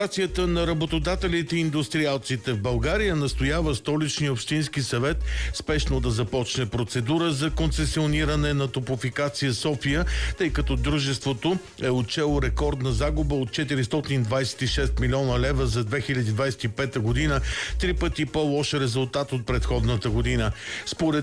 Асоциацията на работодателите и индустриалците в България настоява Столичния общински съвет спешно да започне процедура за концесиониране на Топлофикация София, тъй като дружеството е отчело рекордна загуба от 426 милиона лева за 2025 година, 3 пъти по-лош резултат от предходната година. Според